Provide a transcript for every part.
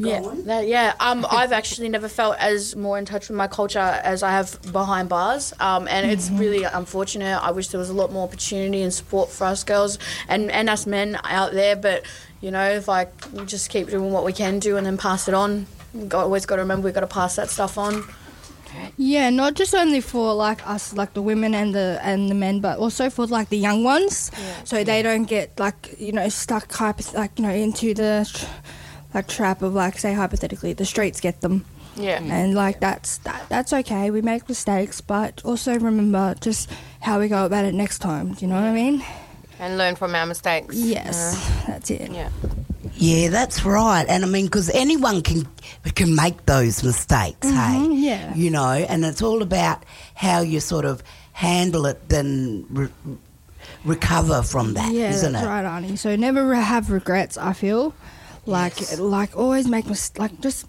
I've actually never felt as more in touch with my culture as I have behind bars, and it's really unfortunate. I wish there was a lot more opportunity and support for us girls and us men out there, but we just keep doing what we can do and then pass it on. Always got to remember we've got to pass that stuff on. Yeah, not just only for like us, like the women and the men, but also for like the young ones, so they don't get stuck into the trap of like, say hypothetically the streets get them. Yeah, and that's okay. We make mistakes, but also remember just how we go about it next time. Do you know what I mean? And learn from our mistakes. Yes, that's it. Yeah. Yeah, that's right. And I mean, because anyone can make those mistakes, hey? Yeah. And it's all about how you sort of handle it, then recover from that, isn't it? Yeah, that's right, Arnie. So never have regrets, I feel. Like always make mistakes, just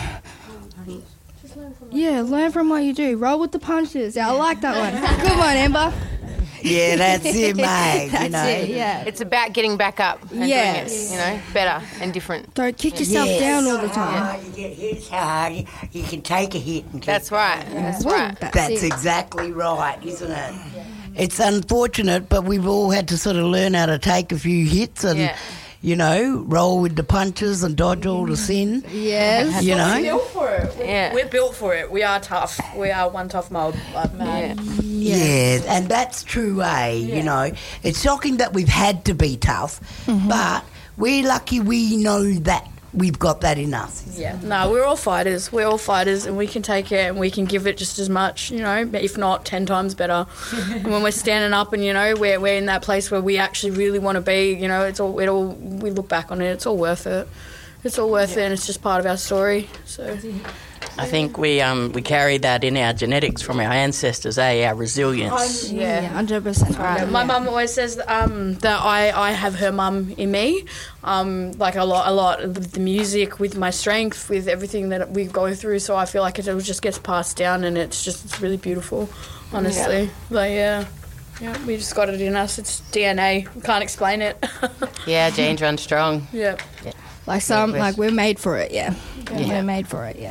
learn from what you do. Roll with the punches. Yeah, I like that one. Good one, Amber. Yeah, that's it, mate. That's it, yeah. It's about getting back up and doing it, better and different. Don't kick yourself down all the time. You get hit hard, you can take a hit. And That's right. That's right. That's exactly right, isn't it? It's unfortunate, but we've all had to sort of learn how to take a few hits and... roll with the punches and dodge all the sin. Yes. We're built for it. We're built for it. We are tough. We are one tough mob. Yeah, and that's true, It's shocking that we've had to be tough, but we're lucky we know that we've got that in us. Yeah. No, we're all fighters. We're all fighters, and we can take it and we can give it just as much, if not 10 times better. And when we're standing up and, we're in that place where we actually really want to be, it's all we look back on it, it's all worth it. It's all worth it, and it's just part of our story. So I think we carry that in our genetics from our ancestors, our resilience. 100%. Right. My mum always says that I have her mum in me, a lot with the music, with my strength, with everything that we go through. So I feel like it just gets passed down, and it's really beautiful, honestly. Yeah, we just got it in us. It's DNA. We can't explain it. Genes run strong. Yeah. We're made for it, We're made for it,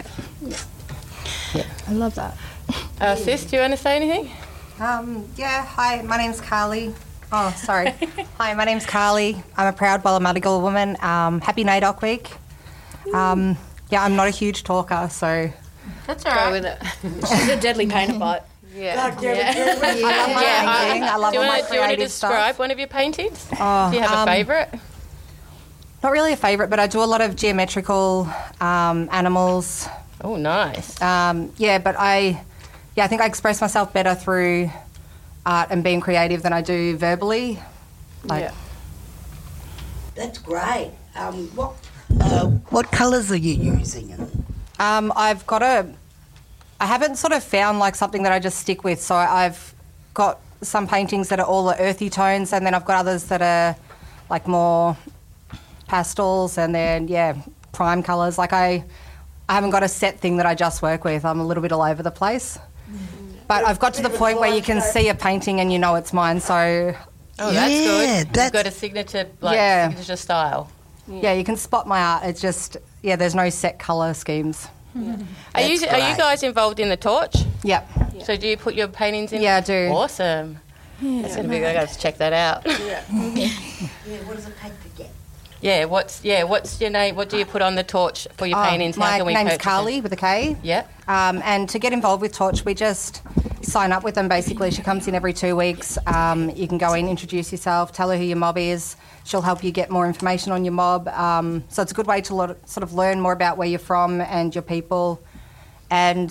I love that. Sis, do you want to say anything? Hi, my name's Carly. Oh, sorry. Hi, my name's Carly. I'm a proud Wallumattagal woman. Happy NAIDOC week. I'm not a huge talker, so... That's all right. Go with it. She's a deadly painter, but... I love my painting. I love all my creative stuff. Do you want to describe one of your paintings? Do you have a favourite? Not really a favourite, but I do a lot of geometrical animals. Oh, nice. But I think I express myself better through art and being creative than I do verbally. That's great. What colours are you using? I haven't sort of found something that I just stick with, so I've got some paintings that are all the earthy tones, and then I've got others that are more pastels, and then prime colours. I haven't got a set thing that I just work with. I'm a little bit all over the place, but I've got to the point where you can see a painting and it's mine. So that's good. You've got a signature signature style. Yeah, you can spot my art. It's just there's no set colour schemes. Are you guys involved in the torch? Yep. So do you put your paintings in? Yeah, I do. Awesome. That's going to be good. I got to check that out. What does it take to get? What's your name? What do you put on the torch for your paintings? My name's Carly with a K. Yeah. And to get involved with Torch, we just sign up with them basically. She comes in every 2 weeks. You can go in, introduce yourself, tell her who your mob is. She'll help you get more information on your mob. So it's a good way to sort of learn more about where you're from and your people. And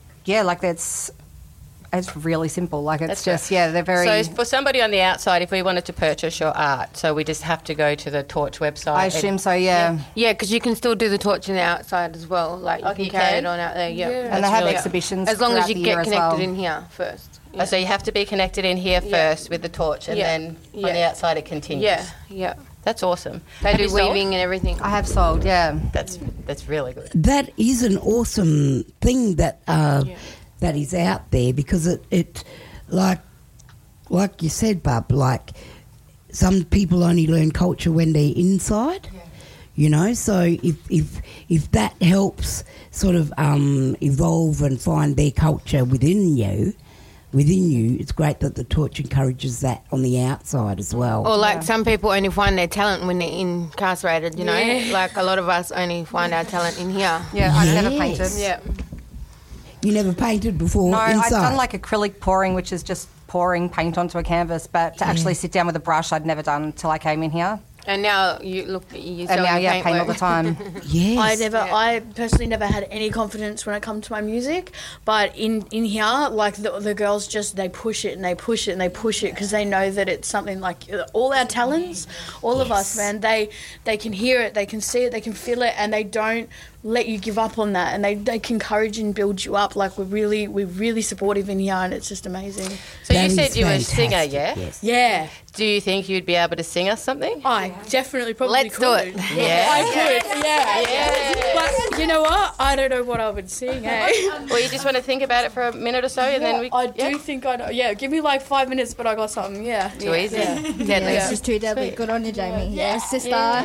it's really simple. They're very... So for somebody on the outside, if we wanted to purchase your art, so we just have to go to the Torch website? I assume so, yeah. Yeah, because you can still do the torch on the outside as well. You can carry it on out there, And they have exhibitions as long as you get connected well. in here first. Yeah. So you have to be connected in here first with the torch, and then on the outside it continues. Yeah. That's awesome. They do weaving and everything. I have sold, yeah. That's really good. That is an awesome thing that is out there, because it like you said, Bub, some people only learn culture when they're inside. You know, so if that helps sort of evolve and find their culture within you, it's great that the torch encourages that on the outside as well. Or like some people only find their talent when they're incarcerated, you know? Yeah. Like a lot of us only find our talent in here. Yeah, I've never painted. Yeah. You never painted before No, inside? I've done like acrylic pouring, which is just pouring paint onto a canvas, but to actually sit down with a brush I'd never done until I came in here. And now you And now, yeah, paint all the time. Yes. I personally never had any confidence when it comes to my music, but in here, like the girls they push it and they push it and they push it because they know that it's something like all our talents, all of us, man, they can hear it, they can see it, they can feel it, and they don't let you give up on that, and they can encourage and build you up. Like we're really supportive in here, and it's just amazing. So That you said is you were a singer, fantastic, yeah? yes. Yeah. Do you think you'd be able to sing us something? I definitely probably Let's could. do it. Yeah. I could, yeah. But you know what? I don't know what I would sing, eh? Or you just want to think about it for a minute or so and then we... I do think I know. Yeah, give me like 5 minutes, but I got something, yeah. Too easy. Deadly. It's just too deadly. Good on you, Jamie. Yeah, sister. All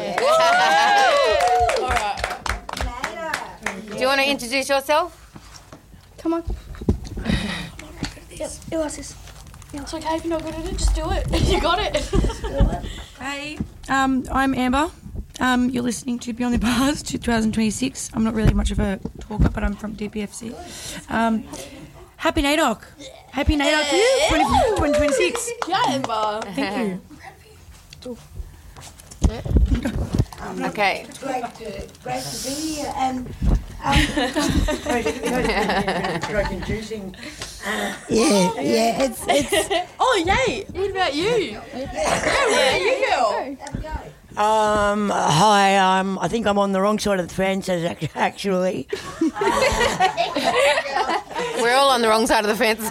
right. Do you want to introduce yourself? Come on. Yes, it was this. It's okay if you're not good at it, just do it. You got it. Hey, I'm Amber. You're listening to Beyond the Bars 2026. I'm not really much of a talker, but I'm from DPFC. Happy NAIDOC. Happy NAIDOC to you, 2026. Yeah, Amber. Thank you. Okay. It's great to be here, and confusing. Yeah, it's Oh, yay. What about you? Yeah, you go. Hi, I think I'm on the wrong side of the fence, actually. We're all on the wrong side of the fence.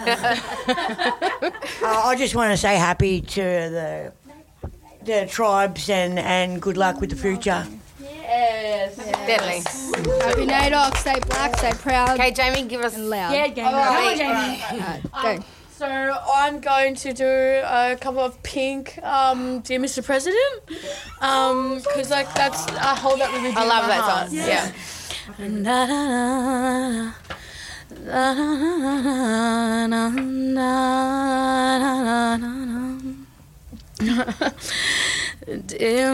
I just want to say happy to the tribes and good luck with the future. Yes. Deadly. Happy NAIDOC. Stay black. Stay proud. Okay, Jamie, give us... And loud. Yeah, Jamie. Come on, Jamie. Go. So I'm going to do a cover of Pink, Dear Mr. President, because like I hold that really dear I love to my that heart. song. Yeah. Na, na, na, na, na, na, na, na. Dear